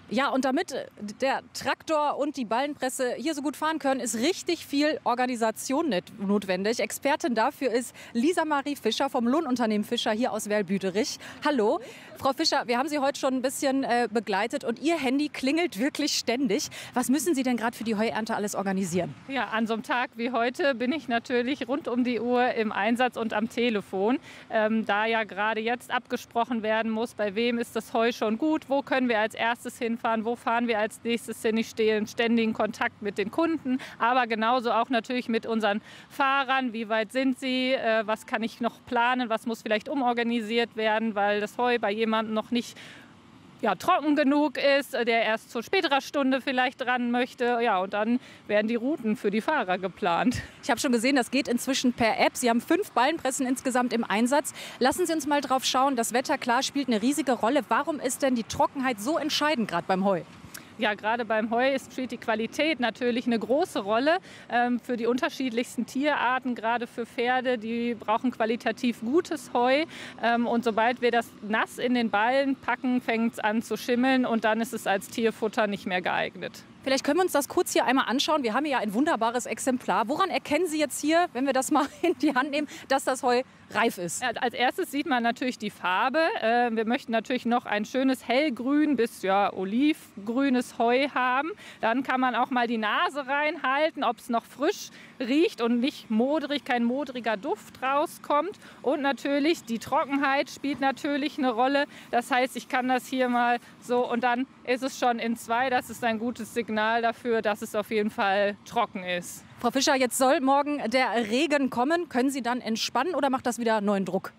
Ja, und damit der Traktor und die Ballenpresse hier so gut fahren können, ist richtig viel Organisation notwendig. Expertin dafür ist Lisa Marie Fischer vom Lohnunternehmen Fischer hier aus Werl-Büderich. Hallo, Frau Fischer, wir haben Sie heute schon ein bisschen begleitet und Ihr Handy klingelt wirklich ständig. Was müssen Sie denn gerade für die Heuernte alles organisieren? Ja, an so einem Tag wie heute bin ich natürlich rund um die Uhr im Einsatz und am Telefon, da ja gerade jetzt abgesprochen werden muss, bei wem ist das Heu schon gut, wo können wir als erstes hinfahren, wo fahren wir als nächstes hin. Ich stehe in ständigen Kontakt mit den Kunden, aber genauso auch natürlich mit unseren Fahrern. Wie weit sind sie, was kann ich noch planen, was muss vielleicht umorganisiert werden, weil das Heu bei jemandem noch nicht trocken genug ist, der erst zu späterer Stunde vielleicht dran möchte. Ja, und dann werden die Routen für die Fahrer geplant. Ich habe schon gesehen, das geht inzwischen per App. Sie haben 5 Ballenpressen insgesamt im Einsatz. Lassen Sie uns mal drauf schauen. Das Wetter, klar, spielt eine riesige Rolle. Warum ist denn die Trockenheit so entscheidend, gerade beim Heu? Ja, gerade beim Heu spielt die Qualität natürlich eine große Rolle für die unterschiedlichsten Tierarten. Gerade für Pferde, die brauchen qualitativ gutes Heu. Und sobald wir das nass in den Ballen packen, fängt es an zu schimmeln und dann ist es als Tierfutter nicht mehr geeignet. Vielleicht können wir uns das kurz hier einmal anschauen. Wir haben hier ja ein wunderbares Exemplar. Woran erkennen Sie jetzt hier, wenn wir das mal in die Hand nehmen, dass das Heu reif ist? Ja, als erstes sieht man natürlich die Farbe. Wir möchten natürlich noch ein schönes hellgrün bis olivgrünes Heu haben. Dann kann man auch mal die Nase reinhalten, ob es noch frisch riecht und nicht modrig, kein modriger Duft rauskommt. Und natürlich die Trockenheit spielt natürlich eine Rolle. Das heißt, ich kann das hier mal so und dann ist es schon in 2. Das ist ein gutes Signal dafür, dass es auf jeden Fall trocken ist. Frau Fischer, jetzt soll morgen der Regen kommen. Können Sie dann entspannen oder macht das wieder neuen Druck?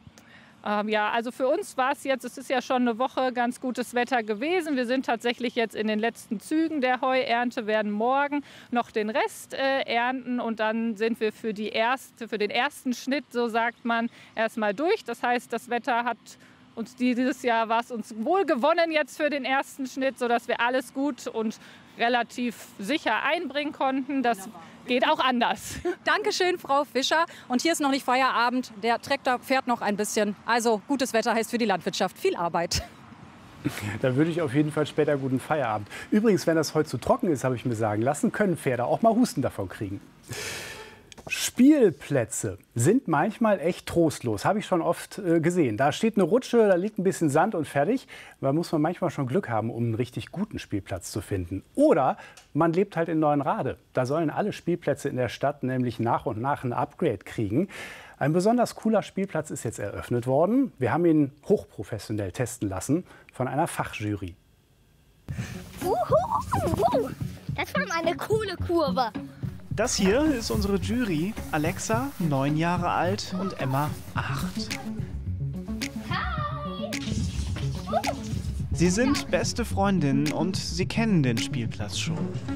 Also für uns war es jetzt, es ist ja schon eine Woche ganz gutes Wetter gewesen. Wir sind tatsächlich jetzt in den letzten Zügen der Heuernte, werden morgen noch den Rest ernten und dann sind wir für den ersten Schnitt, so sagt man, erstmal durch. Das heißt, das Wetter hat uns dieses Jahr war es uns wohl gewonnen jetzt für den ersten Schnitt, sodass wir alles gut und relativ sicher einbringen konnten. Das geht auch anders. Dankeschön, Frau Fischer. Und hier ist noch nicht Feierabend. Der Traktor fährt noch ein bisschen. Also gutes Wetter heißt für die Landwirtschaft viel Arbeit. Da würde ich auf jeden Fall später guten Feierabend. Übrigens, wenn das heute zu trocken ist, habe ich mir sagen lassen, können Pferde auch mal Husten davon kriegen. Spielplätze sind manchmal echt trostlos, habe ich schon oft gesehen. Da steht eine Rutsche, da liegt ein bisschen Sand und fertig. Da muss man manchmal schon Glück haben, um einen richtig guten Spielplatz zu finden. Oder man lebt halt in Neuenrade. Da sollen alle Spielplätze in der Stadt nämlich nach und nach ein Upgrade kriegen. Ein besonders cooler Spielplatz ist jetzt eröffnet worden. Wir haben ihn hochprofessionell testen lassen von einer Fachjury. Das war mal eine coole Kurve. Das hier ist unsere Jury. Alexa, 9 Jahre alt und Emma, 8. Hi! Sie sind beste Freundinnen und sie kennen den Spielplatz schon.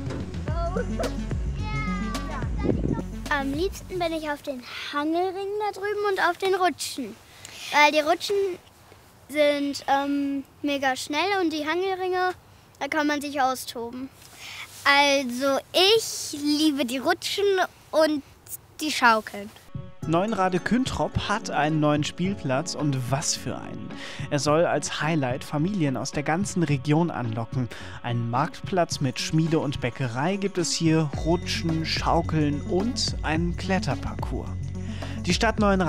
Am liebsten bin ich auf den Hangelringen da drüben und auf den Rutschen. Weil die Rutschen sind mega schnell und die Hangelringe, da kann man sich austoben. Also ich liebe die Rutschen und die Schaukeln. Neuenrade-Küntrop hat einen neuen Spielplatz und was für einen. Er soll als Highlight Familien aus der ganzen Region anlocken. Einen Marktplatz mit Schmiede und Bäckerei gibt es hier, Rutschen, Schaukeln und einen Kletterparcours. Die Stadt Neuenrade